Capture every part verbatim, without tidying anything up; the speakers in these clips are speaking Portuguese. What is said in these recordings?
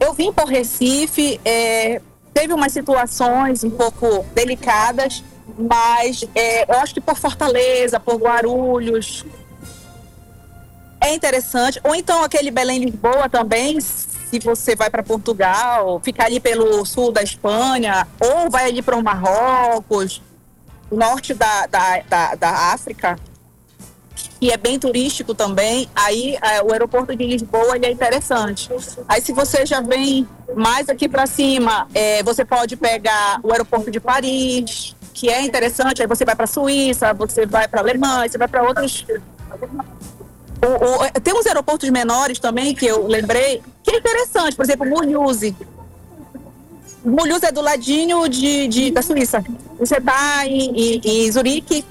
eu vim por Recife, é, teve umas situações um pouco delicadas, mas é, eu acho que por Fortaleza, por Guarulhos, é interessante. Ou então aquele Belém-Lisboa também, se você vai para Portugal, ficar ali pelo sul da Espanha, ou vai ali para o Marrocos, norte da, da, da, da África, que é bem turístico também. Aí é, o aeroporto de Lisboa ele é interessante. Aí se você já vem mais aqui para cima, é, você pode pegar o aeroporto de Paris, que é interessante. Aí você vai para a Suíça, você vai para a Alemanha, você vai para outros... O, o, tem uns aeroportos menores também, que eu lembrei, que é interessante. Por exemplo, Mulhouse. Mulhouse é do ladinho de, de, da Suíça. Você está em, em, em Zurique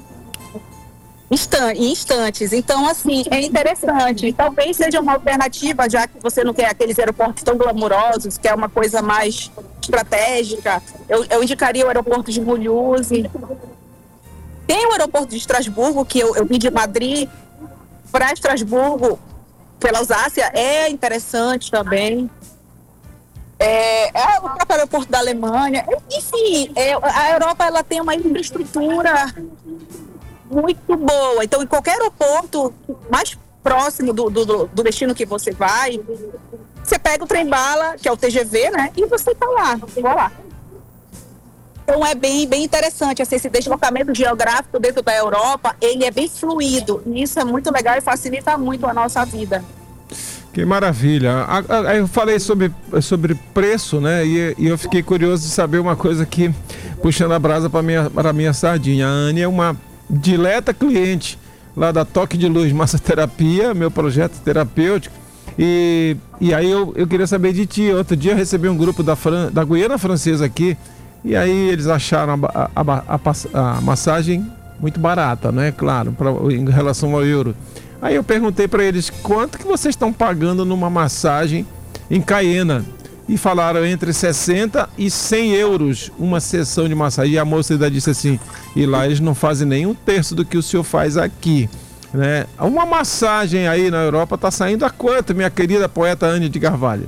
em instantes. Então, assim, é interessante. Talvez seja uma alternativa, já que você não quer aqueles aeroportos tão glamurosos, que é uma coisa mais estratégica. Eu, eu indicaria o aeroporto de Mulhouse. Tem o aeroporto de Estrasburgo, que eu, eu vim de Madrid para Estrasburgo, pela Alsácia, é interessante também. É, é o próprio aeroporto da Alemanha. Enfim, é, a Europa ela tem uma infraestrutura muito boa. Então, em qualquer aeroporto mais próximo do, do, do destino que você vai, você pega o trem-bala, que é o T G V, né? E você está lá, vai lá. Então é bem, bem interessante, assim, esse deslocamento geográfico dentro da Europa, ele é bem fluido, e isso é muito legal e facilita muito a nossa vida. Que maravilha. Eu falei sobre, sobre preço, né, e, e eu fiquei curioso de saber uma coisa aqui, puxando a brasa para minha, para a minha sardinha. A Anne é uma dileta cliente lá da Toque de Luz Massoterapia, meu projeto terapêutico, e, e aí eu, eu queria saber de ti. Outro dia eu recebi um grupo da, Fran, da Guiana Francesa aqui, e aí eles acharam a, a, a, a massagem muito barata, né? Claro, pra, em relação ao euro. Aí eu perguntei para eles quanto que vocês estão pagando numa massagem em Caiena. E falaram entre sessenta e cem euros uma sessão de massagem. E a moça ainda disse assim, e lá eles não fazem nem um terço do que o senhor faz aqui, né? Uma massagem aí na Europa está saindo a quanto, minha querida poeta Anne de Carvalho?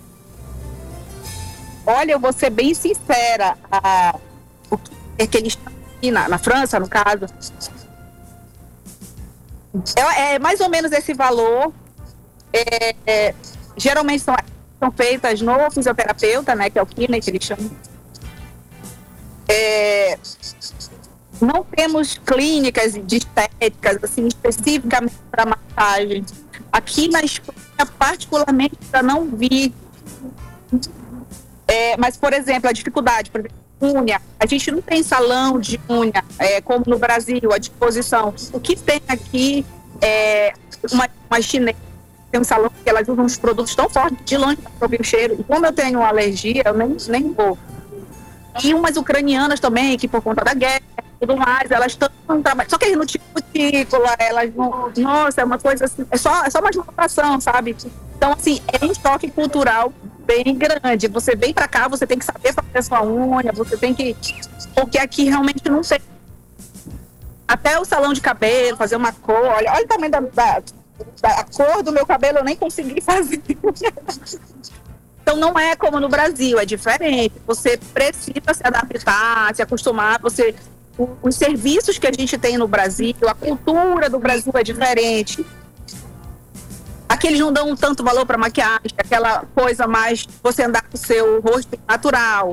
Olha, eu vou ser bem sincera, a, o que eles estão aqui na, na França, no caso, é, é mais ou menos esse valor. É, é, geralmente são, são feitas no fisioterapeuta, né, que é o Kine, que eles chamam. É, não temos clínicas de estéticas, assim, especificamente para massagem. Aqui na Espanha, particularmente, eu não vi. É, mas, por exemplo, a dificuldade, por exemplo, unha, a gente não tem salão de unha, é, como no Brasil, à disposição. O que tem aqui é uma, uma chinesa, tem um salão que elas usam uns produtos tão fortes, de longe para ouvir o cheiro. E como eu tenho alergia, eu nem, nem vou. E umas ucranianas também, que por conta da guerra e tudo mais, elas estão trabalhando. Só que eles não tinham cutícula, elas não. Nossa, é uma coisa assim, é só, é só uma divulgação, sabe? Então, assim, é um choque cultural bem grande. Você vem pra cá, você tem que saber fazer a sua unha, você tem que... Porque aqui realmente não tem. Até o salão de cabelo, fazer uma cor, olha, olha o tamanho da, da, da cor do meu cabelo, eu nem consegui fazer. Então não é como no Brasil, é diferente. Você precisa se adaptar, se acostumar, você... Os serviços que a gente tem no Brasil, a cultura do Brasil é diferente. Aqui eles não dão tanto valor para maquiagem, aquela coisa mais você andar com o seu rosto natural.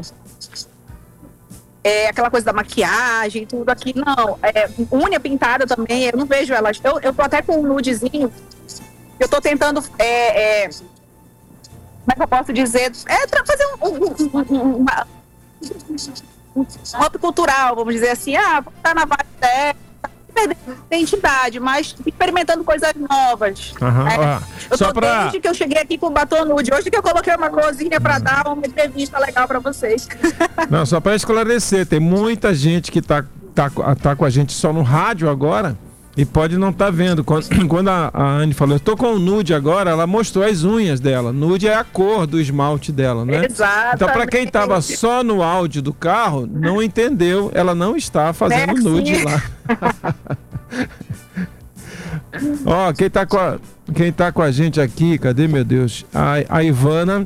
É, aquela coisa da maquiagem, tudo aqui, não. É, unha pintada também, eu não vejo elas. Eu, eu tô até com um nudezinho, eu tô tentando, é, é, como é que eu posso dizer? É pra fazer um, um, um, uma, um hobby cultural, vamos dizer assim. Ah, vou estar na vibe dela. Perdendo identidade, mas experimentando coisas novas. Uhum, né? ah, eu só tô pra... desde que eu cheguei aqui com o batom nude. Hoje que eu coloquei uma coisinha para dar uma entrevista legal para vocês. Não, só para esclarecer, tem muita gente que tá, tá, tá com a gente só no rádio agora e pode não estar tá vendo. Quando, quando a, a Anne falou, eu tô com o nude agora, ela mostrou as unhas dela. Nude é a cor do esmalte dela, né? Exatamente. Então, para quem tava só no áudio do carro, não entendeu, ela não está fazendo Merci. nude lá. Ó, quem tá com a, quem tá com a gente aqui, cadê, meu Deus? A, a Ivana